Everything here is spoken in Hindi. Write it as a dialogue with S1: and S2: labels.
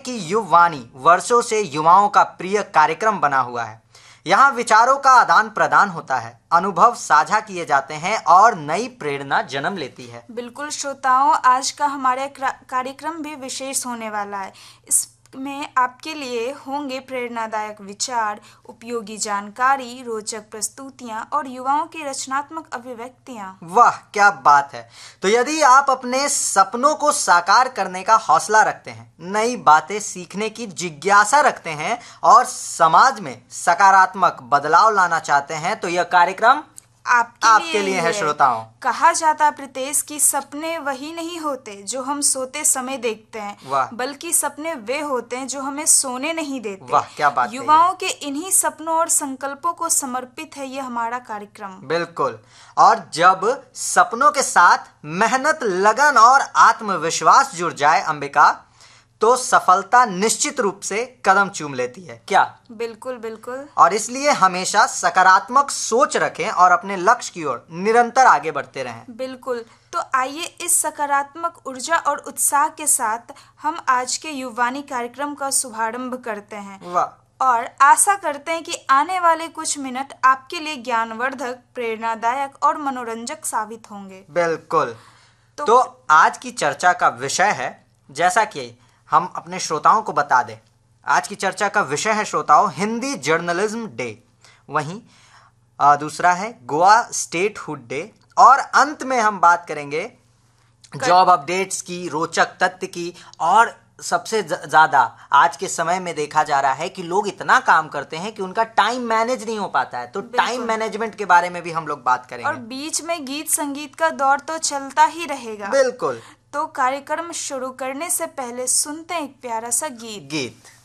S1: कि युववाणी वर्षों से युवाओं का प्रिय कार्यक्रम बना हुआ है। यहाँ विचारों का आदान प्रदान होता है, अनुभव साझा किए जाते हैं और नई प्रेरणा जन्म लेती है।
S2: बिल्कुल श्रोताओं, आज का हमारा कार्यक्रम भी विशेष होने वाला है। इसमें आपके लिए होंगे प्रेरणादायक विचार, उपयोगी जानकारी, रोचक प्रस्तुतियां और युवाओं की रचनात्मक अभिव्यक्तियां।
S1: वाह क्या बात है। तो यदि आप अपने सपनों को साकार करने का हौसला रखते हैं, नई बातें सीखने की जिज्ञासा रखते हैं और समाज में सकारात्मक बदलाव लाना चाहते हैं, तो यह कार्यक्रम आपके लिए है। श्रोताओं,
S2: कहा जाता प्रीतेश कि सपने वही नहीं होते जो हम सोते समय देखते हैं, बल्कि सपने वे होते हैं जो हमें सोने नहीं देते।
S1: वाह क्या बात।
S2: युवाओं के इन्हीं सपनों और संकल्पों को समर्पित है ये हमारा कार्यक्रम।
S1: बिल्कुल। और जब सपनों के साथ मेहनत, लगन और आत्मविश्वास जुड़ जाए अंबिका, तो सफलता निश्चित रूप से कदम चूम लेती है। क्या?
S2: बिल्कुल बिल्कुल।
S1: और इसलिए हमेशा सकारात्मक सोच रखें और अपने लक्ष्य की ओर निरंतर आगे बढ़ते रहें।
S2: बिल्कुल। तो आइए इस सकारात्मक ऊर्जा और उत्साह के साथ हम आज के युववाणी कार्यक्रम का शुभारंभ करते हैं।
S1: वाह।
S2: और आशा करते हैं कि आने वाले कुछ मिनट आपके लिए ज्ञानवर्धक, प्रेरणादायक और मनोरंजक साबित होंगे।
S1: बिल्कुल। तो आज की चर्चा का विषय है, जैसा कि हम अपने श्रोताओं को बता दें, आज की चर्चा का विषय है श्रोताओं हिंदी जर्नलिज्म डे। वहीं दूसरा है गोवा स्टेटहुड डे। और अंत में हम बात करेंगे जॉब अपडेट्स की, रोचक तथ्य की। और सबसे ज्यादा आज के समय में देखा जा रहा है कि लोग इतना काम करते हैं कि उनका टाइम मैनेज नहीं हो पाता है, तो टाइम मैनेजमेंट के बारे में भी हम लोग बात करेंगे।
S2: और बीच में गीत संगीत का दौर तो चलता ही रहेगा।
S1: बिल्कुल।
S2: तो कार्यक्रम शुरू करने से पहले सुनते हैं एक प्यारा सा गीत।